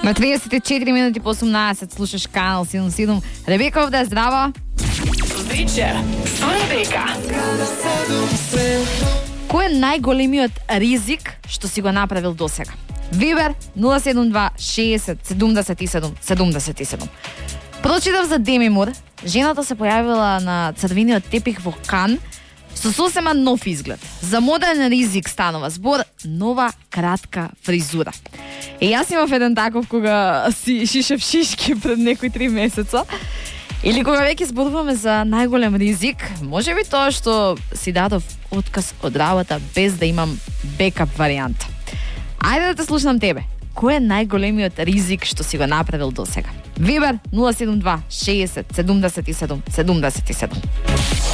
На 34 минути по 18 слушаш Канал 77. Ребека овде, здраво. Вечер со Ребека. Кој е најголемиот ризик што си го направил досега? Вибер 072 60 77 77. Прочитав за Деми Мур. Жената се појавила на црвениот тепих во Кан со сосема нов изглед. За модерен ризик станува збор, нова кратка фризура. И јас имав еден таков кога си шишев шишки пред некои 3 месеца. Или кога веќе зборуваме за најголем ризик, може би тоа што си дадов отказ од работа без да имам бекап варијанта. Ајде да те слушнам тебе. Кој е најголемиот ризик што си го направил досега? Вибер 072 60 77 77.